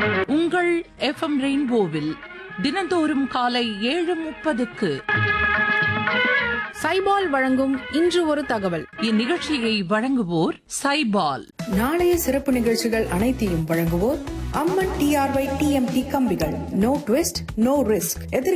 உங்கள் FM ரெயின்போவில் தினந்தோறும் காலை 7:30க்கு சைபால் வழங்கும் இன்று ஒரு தகவல். இந்நிகழ்ச்சியை வழங்குவோர் சைபால். நாளைய சிறப்பு நிகழ்ச்சிகள் அனைத்தையும் வழங்குவோர் அம்மன் TRY TMT கம்பிகள். No twist, no risk.